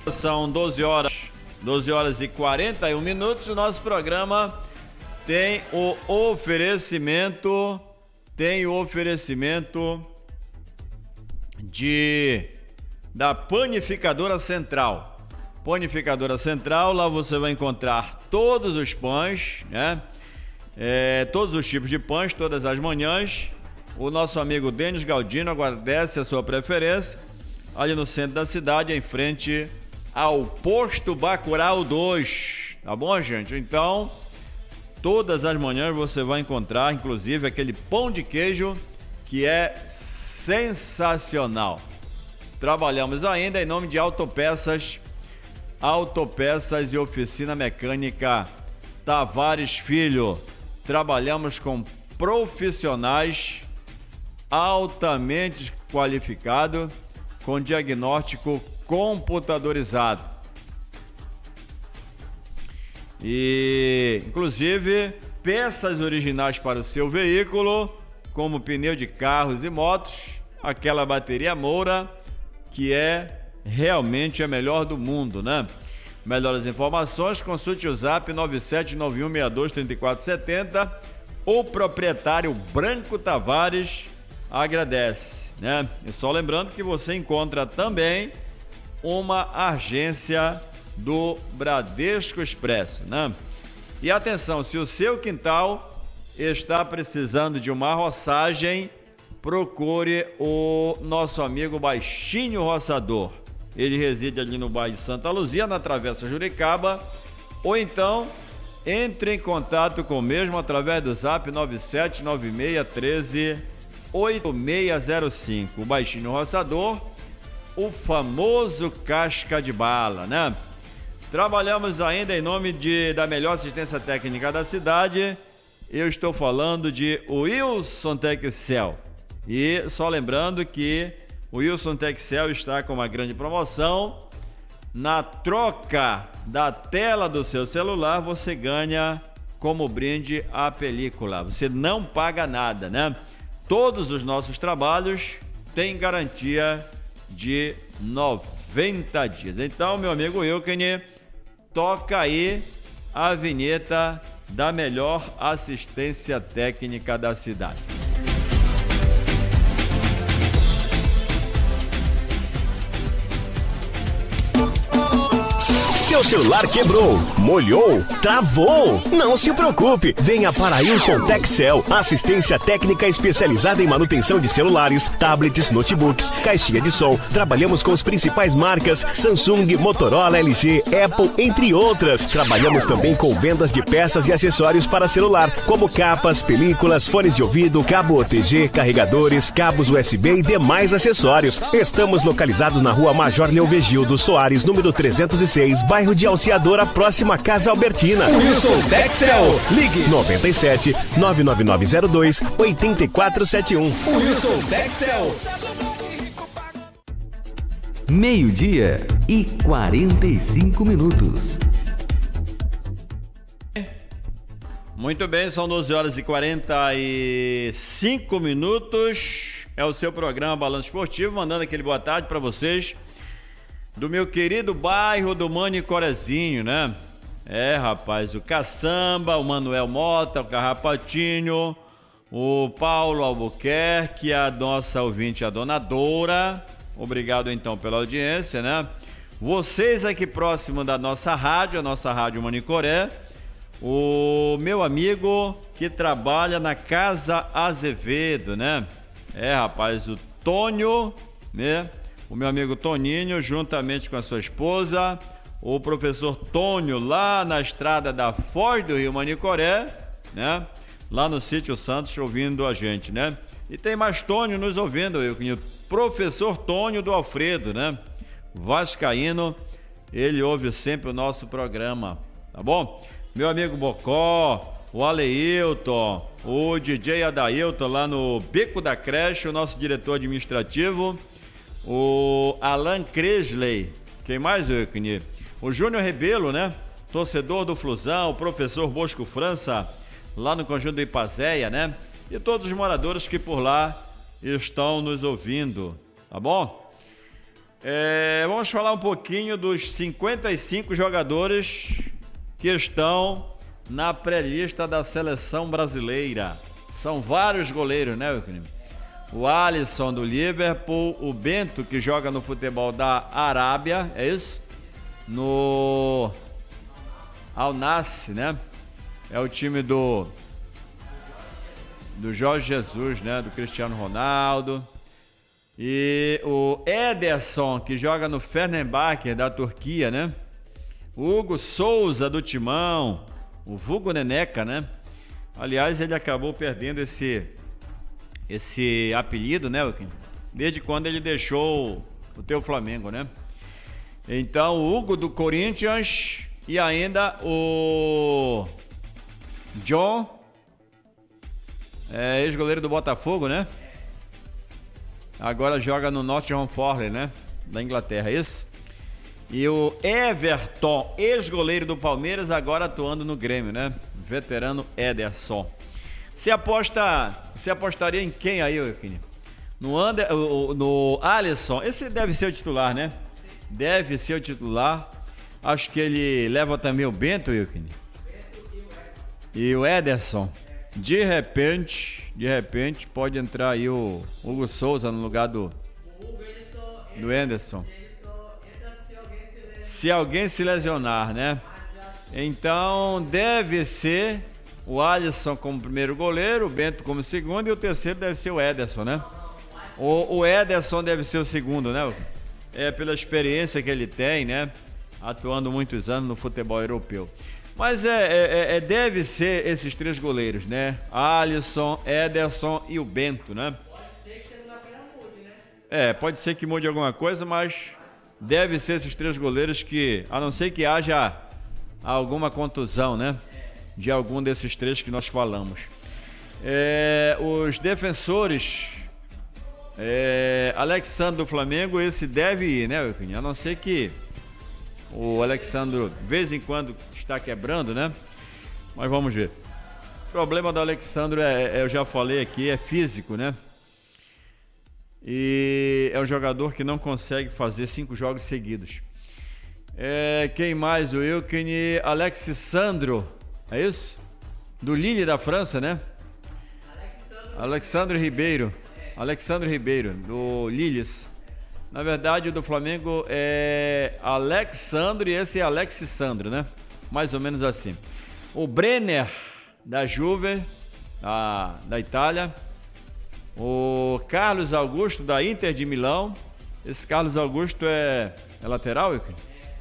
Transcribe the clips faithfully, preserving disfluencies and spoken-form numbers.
São doze horas, doze horas e quarenta e um minutos. O nosso programa tem o oferecimento, tem o oferecimento de da Panificadora Central. Panificadora Central, lá você vai encontrar todos os pães, né? É, todos os tipos de pães, todas as manhãs. O nosso amigo Denis Galdino agradece a sua preferência. Ali no centro da cidade, em frente ao Posto Bacurau dois. Tá bom, gente? Então, todas as manhãs você vai encontrar, inclusive, aquele pão de queijo que é sensacional. Trabalhamos ainda em nome de Autopeças, Autopeças e Oficina Mecânica Tavares Filho. Trabalhamos com profissionais altamente qualificados, com diagnóstico computadorizado. E, inclusive, peças originais para o seu veículo, como pneu de carros e motos, aquela bateria Moura, que é realmente a melhor do mundo, né? Melhores informações, consulte o zap nove sete nove um seis dois três quatro sete zero. O proprietário Branco Tavares agradece, né? E só lembrando que você encontra também uma agência do Bradesco Expresso, né? E atenção, se o seu quintal está precisando de uma roçagem, procure o nosso amigo Baixinho Roçador. Ele reside ali no bairro de Santa Luzia, na Travessa Juricaba, ou então entre em contato com o mesmo através do zap nove sete nove seis um três oito seis zero cinco. O Baixinho Roçador, o famoso casca de bala, né? Trabalhamos ainda em nome de, da melhor assistência técnica da cidade. Eu estou falando de Wilson Texel. E só lembrando que o Wilson Texel está com uma grande promoção. Na troca da tela do seu celular, você ganha como brinde a película. Você não paga nada, né? Todos os nossos trabalhos têm garantia de noventa dias. Então, meu amigo Wilken, toca aí a vinheta da melhor assistência técnica da cidade. Seu celular quebrou, molhou, travou? Não se preocupe, venha para Wilson Texel, assistência técnica especializada em manutenção de celulares, tablets, notebooks, caixinha de som. Trabalhamos com as principais marcas Samsung, Motorola, L G, Apple, entre outras. Trabalhamos também com vendas de peças e acessórios para celular, como capas, películas, fones de ouvido, cabo O T G, carregadores, cabos U S B e demais acessórios. Estamos localizados na rua Major Leovegildo Soares, número trezentos e seis, bairro de Alciadora, próxima Casa Albertina. Wilson Texel, ligue noventa e sete, nove nove nove zero dois, oito quatro sete um. Wilson Texel. Meio-dia e quarenta e cinco minutos. Muito bem, são doze horas e quarenta e cinco minutos. É o seu programa Balanço Esportivo, mandando aquele boa tarde para vocês do meu querido bairro do Manicorezinho, né? É, rapaz, o Caçamba, o Manuel Mota, o Carrapatinho, o Paulo Albuquerque, a nossa ouvinte, a Dona Dora. Obrigado, então, pela audiência, né? Vocês aqui próximo da nossa rádio, a nossa rádio Manicoré, o meu amigo que trabalha na Casa Azevedo, né? É, rapaz, o Tônio, né? O meu amigo Toninho, juntamente com a sua esposa, o professor Tônio, lá na estrada da Foz do Rio Manicoré, né? Lá no Sítio Santos, ouvindo a gente, né? E tem mais Tônio nos ouvindo, eu, o professor Tônio do Alfredo, né? Vascaíno, ele ouve sempre o nosso programa, tá bom? Meu amigo Bocó, o Aleilton, o D J Adailton, lá no Beco da Creche, o nosso diretor administrativo, o Alan Cresley, quem mais, Wilkini? O Júnior Rebelo, né? Torcedor do Flusão, o professor Bosco França, lá no Conjunto do Ipazéia, né? E todos os moradores que por lá estão nos ouvindo, tá bom? É, vamos vamos falar um pouquinho dos cinquenta e cinco jogadores que estão na pré-lista da seleção brasileira. São vários goleiros, né, Euclid? O Alisson do Liverpool, o Bento, que joga no futebol da Arábia, é isso? No Al Nassr, né? É o time do do Jorge Jesus, né? Do Cristiano Ronaldo. E o Ederson, que joga no Fenerbahçe da Turquia, né? O Hugo Souza do Timão, o Vulgo Neneca, né? Aliás, ele acabou perdendo esse esse apelido, né, Euclid? Desde quando ele deixou o teu Flamengo, né? Então, o Hugo do Corinthians e ainda o John, é, ex-goleiro do Botafogo, né? Agora joga no Nottingham Forest, né? Da Inglaterra, é isso? E o Everton, ex-goleiro do Palmeiras, agora atuando no Grêmio, né? Veterano Ederson. Você aposta, você apostaria em quem aí, Euclid? No, Ander, no Alisson, esse deve ser o titular, né? Deve ser o titular. Acho que ele leva também o Bento, Euclid. E o Ederson. De repente, de repente, pode entrar aí o Hugo Souza no lugar do, do Anderson. Se alguém se lesionar, né? Então, deve ser o Alisson como primeiro goleiro, o Bento como segundo e o terceiro deve ser o Ederson, né? O, o Ederson deve ser o segundo, né? É pela experiência que ele tem, né? Atuando muitos anos no futebol europeu. Mas é, é, é, deve ser esses três goleiros, né? Alisson, Ederson e o Bento, né? Pode ser que segunda-feira mude, né? É, pode ser que mude alguma coisa, mas deve ser esses três goleiros que, a não ser que haja alguma contusão, né? De algum desses três que nós falamos. É, os defensores, é, Alexandre do Flamengo, esse deve ir, né, Euclid? A não ser que o Alexandre, de vez em quando, está quebrando, né? Mas vamos ver. O problema do Alexandre, é, é, eu já falei aqui, é físico, né? E é um jogador que não consegue fazer cinco jogos seguidos. É, quem mais? O Euclid, Alexis Sandro, é isso? Do Lille da França, né? Alexandre, Alexandre Ribeiro. É. Alexandre Ribeiro, do Lille. Na verdade, o do Flamengo é Alexandre e esse é Alexis Sandro, né? Mais ou menos assim. O Brenner, da Juve, a, da Itália. O Carlos Augusto, da Inter de Milão. Esse Carlos Augusto é, é lateral, Euclid?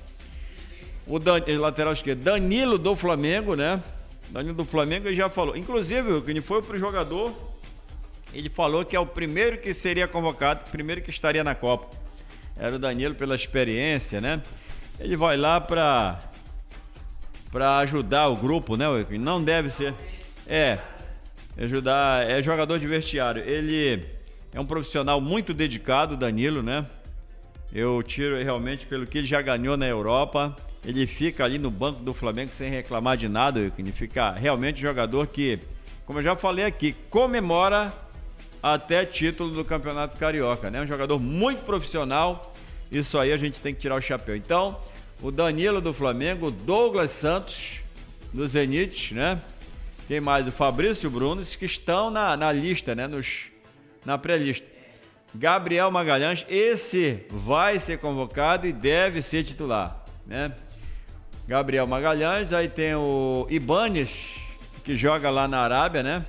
O Dan, lateral esquerdo, Danilo do Flamengo, né? Danilo do Flamengo, ele já falou. Inclusive, ele foi pro jogador, ele falou que é o primeiro que seria convocado, o primeiro que estaria na Copa. Era o Danilo pela experiência, né? Ele vai lá para para ajudar o grupo, né? Não deve ser. É, ajudar, é jogador de vestiário. Ele é um profissional muito dedicado, Danilo, né? Eu tiro realmente pelo que ele já ganhou na Europa. Ele fica ali no banco do Flamengo sem reclamar de nada. Ele fica realmente um jogador que, como eu já falei aqui, comemora até título do Campeonato Carioca, né? Um jogador muito profissional. Isso aí a gente tem que tirar o chapéu. Então, o Danilo do Flamengo, o Douglas Santos do Zenit, né? Quem mais? O Fabrício Bruno, que estão na, na lista, né? Nos, na pré-lista. Gabriel Magalhães, esse vai ser convocado e deve ser titular, né? Gabriel Magalhães, aí tem o Ibanes, que joga lá na Arábia, né?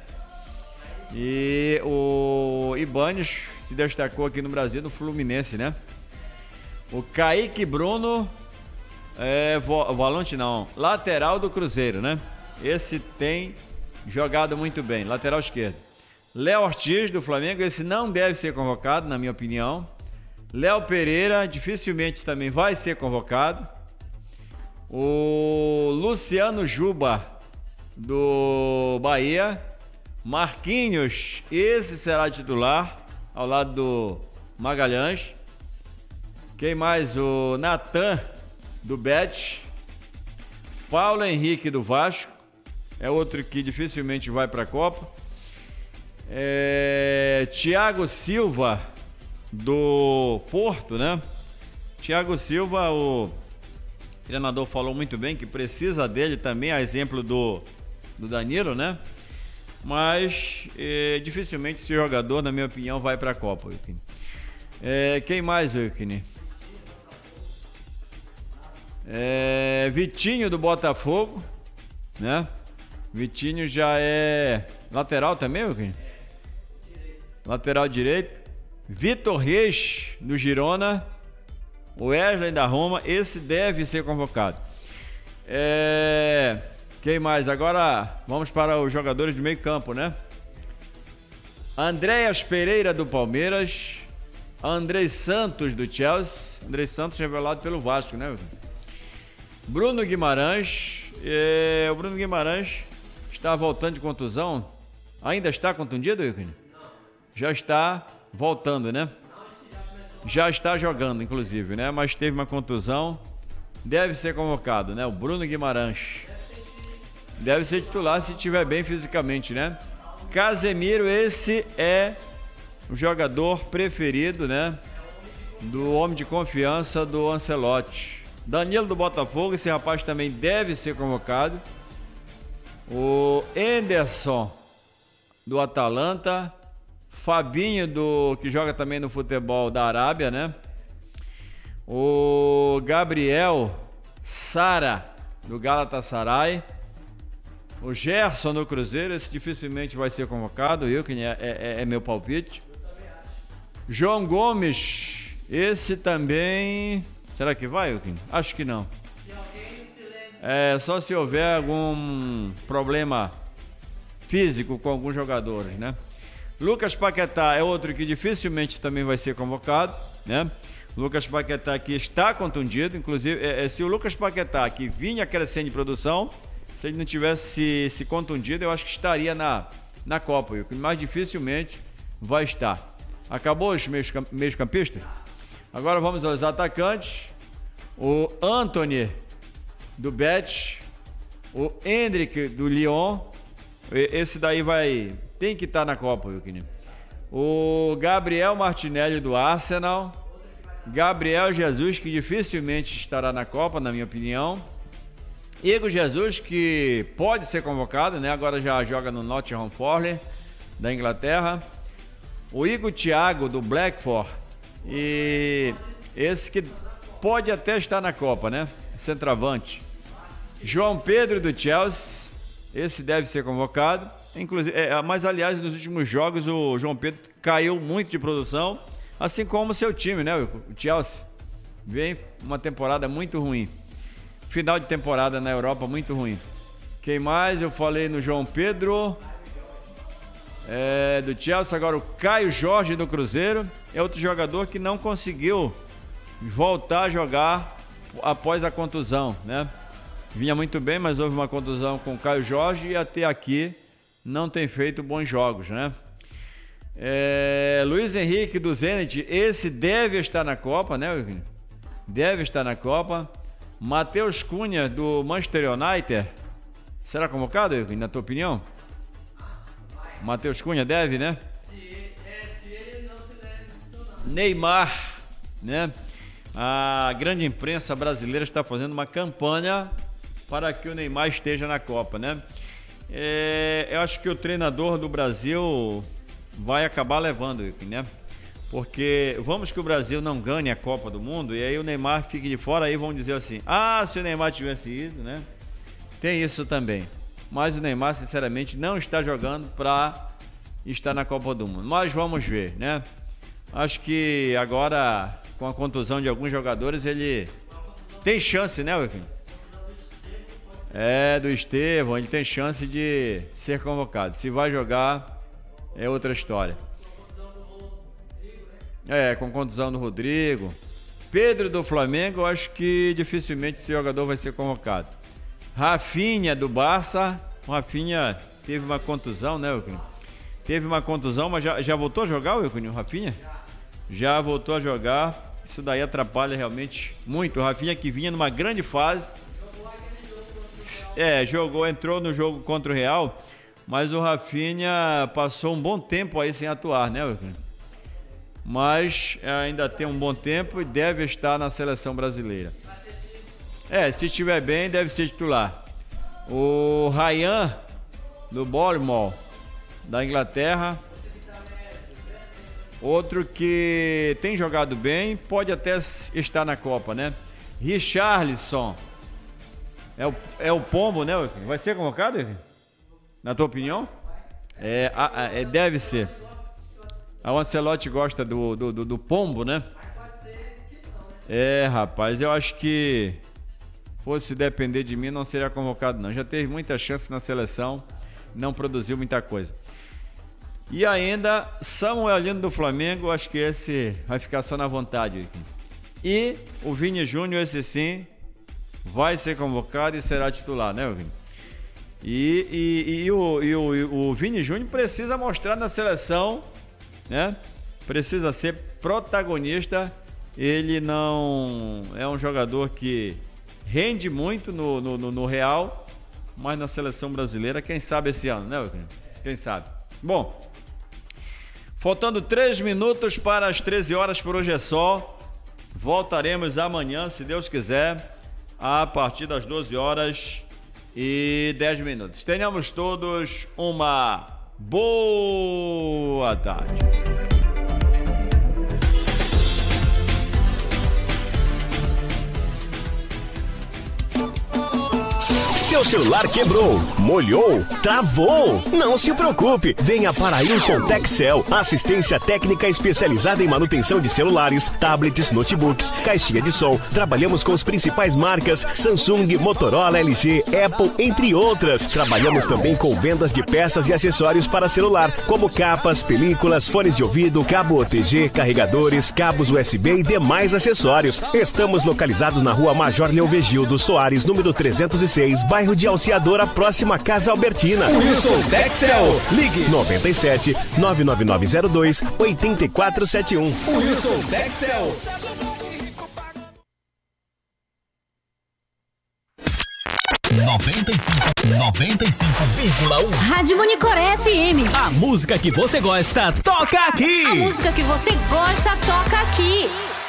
E o Ibanes se destacou aqui no Brasil, no Fluminense, né? O Kaique Bruno, é, volante não, lateral do Cruzeiro, né? Esse tem jogado muito bem, lateral esquerdo. Léo Ortiz, do Flamengo, esse não deve ser convocado, na minha opinião. Léo Pereira, dificilmente também vai ser convocado. O Luciano Juba, do Bahia. Marquinhos, esse será titular, ao lado do Magalhães. Quem mais? O Natan, do Betis. Paulo Henrique, do Vasco. É outro que dificilmente vai para a Copa. É... Thiago Silva, do Porto, né? Thiago Silva, o treinador falou muito bem que precisa dele também, a exemplo do, do Danilo, né? Mas é, dificilmente esse jogador, na minha opinião, vai para a Copa. É, quem mais, Wilkine? É, Vitinho do Botafogo, né? Vitinho já é lateral também, Wilkine? Lateral direito. Vitor Reis do Girona. Wesley da Roma. Esse deve ser convocado. É... Quem mais? Agora vamos para os jogadores do meio campo, né? Andréas Pereira do Palmeiras. Andrei Santos do Chelsea. Andrei Santos revelado pelo Vasco, né? Bruno Guimarães. É... O Bruno Guimarães está voltando de contusão. Ainda está contundido, Wilkine? Já está voltando, né? Já está jogando, inclusive, né? Mas teve uma contusão. Deve ser convocado, né? O Bruno Guimarães. Deve ser titular se estiver bem fisicamente, né? Casemiro, esse é o jogador preferido, né? Do homem de confiança do Ancelotti. Danilo do Botafogo, esse rapaz também deve ser convocado. O Henderson do Atalanta. Fabinho, do, que joga também no futebol da Arábia, né? O Gabriel Sara, do Galatasaray. O Gerson no Cruzeiro, esse dificilmente vai ser convocado, eu, que é, é, é meu palpite. João Gomes, esse também... Será que vai, Wilkin? Acho que não. É, só se houver algum problema físico com alguns jogadores, né? Lucas Paquetá é outro que dificilmente também vai ser convocado, né? Lucas Paquetá que está contundido, inclusive, é, é, se o Lucas Paquetá que vinha crescendo de produção, se ele não tivesse se, se contundido, eu acho que estaria na, na Copa, o que mais dificilmente vai estar. Acabou os meios, meios campistas? Agora vamos aos atacantes. O Antony do Betis, o Hendrick do Lyon, esse daí vai... Tem que estar na Copa, Wilkine. O Gabriel Martinelli do Arsenal. Gabriel Jesus, que dificilmente estará na Copa, na minha opinião. Igor Jesus, que pode ser convocado, né? Agora já joga no Nottingham Forest, da Inglaterra. O Igor Thiago do Blackford. E esse que pode até estar na Copa, né? Centroavante. João Pedro do Chelsea. Esse deve ser convocado. Inclusive, é, mas aliás, nos últimos jogos o João Pedro caiu muito de produção, assim como o seu time, né? O Chelsea vem uma temporada muito ruim, final de temporada na Europa muito ruim. Quem mais? Eu falei no João Pedro, é, do Chelsea. Agora o Caio Jorge do Cruzeiro é outro jogador que não conseguiu voltar a jogar após a contusão, né? Vinha muito bem, mas houve uma contusão com o Caio Jorge e até aqui não tem feito bons jogos, né? É, Luiz Henrique do Zenit, esse deve estar na Copa, né, Wilkin? Deve estar na Copa. Matheus Cunha do Manchester United, será convocado, Wilkin, na tua opinião? Matheus Cunha deve, né? Neymar, né? A grande imprensa brasileira está fazendo uma campanha para que o Neymar esteja na Copa, né? É, eu acho que o treinador do Brasil vai acabar levando, né? Porque vamos que o Brasil não ganhe a Copa do Mundo e aí o Neymar fique de fora, aí vão dizer assim, ah, se o Neymar tivesse ido, né? Tem isso também. Mas o Neymar, sinceramente, não está jogando para estar na Copa do Mundo. Mas vamos ver, né? Acho que agora, com a contusão de alguns jogadores, ele tem chance, né, Wilkin? É, do Estevão, ele tem chance de ser convocado. Se vai jogar, é outra história. É, com contusão do Rodrigo. Pedro do Flamengo, eu acho que dificilmente esse jogador vai ser convocado. Rafinha do Barça. O Rafinha teve uma contusão, né, Wilkin? Teve uma contusão, mas já, já voltou a jogar, Wilkin, o Rafinha? Já voltou a jogar. Isso daí atrapalha realmente muito. O Rafinha que vinha numa grande fase. É, jogou, entrou no jogo contra o Real, mas o Rafinha passou um bom tempo aí sem atuar, né, Wilkin? mas ainda tem um bom tempo e deve estar na seleção brasileira. É, se estiver bem, deve ser titular. O Ryan, do Bournemouth, da Inglaterra, outro que tem jogado bem, pode até estar na Copa, né? Richarlison, é o, é o pombo, né? Vai ser convocado, na tua opinião? É, é, deve ser. A Ancelotti gosta do, do, do, do pombo, né? É, rapaz, eu acho que fosse depender de mim, não seria convocado, não. Já teve muita chance na seleção, não produziu muita coisa. E ainda, Samuelino do Flamengo, acho que esse vai ficar só na vontade. E o Vini Júnior, esse sim, vai ser convocado e será titular, né, Vini? E, e, e, o, e o, o Vini Júnior precisa mostrar na seleção, né? Precisa ser protagonista. Ele não é um jogador que rende muito no, no, no, no Real, mas na seleção brasileira, quem sabe esse ano, né, Vini? Quem sabe? Bom, faltando três minutos para as treze horas, por hoje é só. Voltaremos amanhã, se Deus quiser, a partir das doze horas e dez minutos. Tenhamos todos uma boa tarde. Seu celular quebrou, molhou, travou? Não se preocupe, venha para a Wilson Texel, assistência técnica especializada em manutenção de celulares, tablets, notebooks, caixinha de som. Trabalhamos com as principais marcas Samsung, Motorola, L G, Apple, entre outras. Trabalhamos também com vendas de peças e acessórios para celular, como capas, películas, fones de ouvido, cabo O T G, carregadores, cabos U S B e demais acessórios. Estamos localizados na rua Major Leovegildo Soares, número trezentos e seis, bairro de Alciadora, próxima à Casa Albertina. Wilson Texel, ligue noventa e sete, nove nove nove zero dois, oito quatro sete um. Wilson Texel. noventa e cinco, noventa e cinco vírgula um. Rádio Monicoré F M. A música que você gosta, toca aqui. A música que você gosta, toca aqui.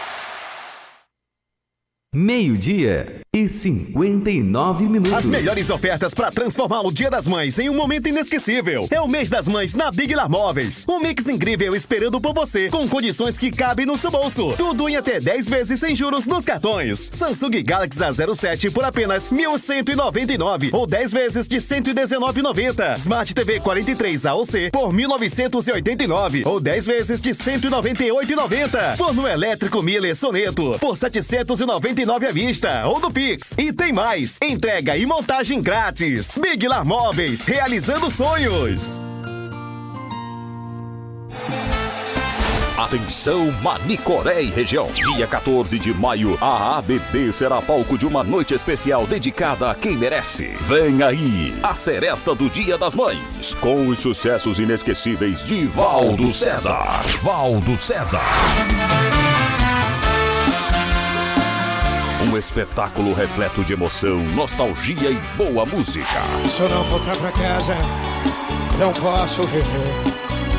Meio-dia e cinquenta e nove minutos. As melhores ofertas para transformar o Dia das Mães em um momento inesquecível. É o mês das mães na Big Lar Móveis. Um mix incrível esperando por você, com condições que cabem no seu bolso. Tudo em até dez vezes sem juros nos cartões. Samsung Galaxy A zero sete por apenas mil cento e noventa e nove ou dez vezes de cento e dezenove reais e noventa centavos. Smart T V quarenta e três A O C por mil novecentos e oitenta e nove ou dez vezes de cento e noventa e oito reais e noventa centavos. Forno elétrico Miele Soneto por setecentos e noventa e nove reais à vista ou no Pix. E tem mais, entrega e montagem grátis. Big Lar Móveis, realizando sonhos. Atenção, Manicoré e região. Dia quatorze de maio, a A B B será palco de uma noite especial dedicada a quem merece. Vem aí, a seresta do Dia das Mães, com os sucessos inesquecíveis de Valdo César. Valdo César. Um espetáculo repleto de emoção, nostalgia e boa música. Se eu não voltar pra casa, não posso viver.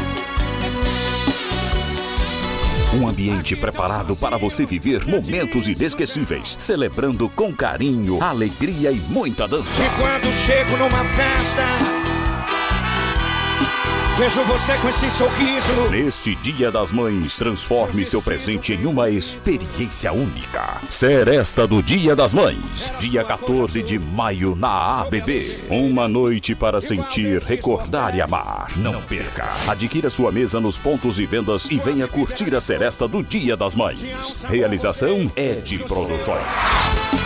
Um ambiente preparado para você viver momentos inesquecíveis, celebrando com carinho, alegria e muita dança. E quando chego numa festa, vejo você com esse sorriso. Neste Dia das Mães, transforme seu presente em uma experiência única. Seresta do Dia das Mães, dia quatorze de maio na A B B. Uma noite para sentir, recordar e amar. Não perca. Adquira sua mesa nos pontos de vendas e venha curtir a seresta do Dia das Mães. Realização Ed Produções.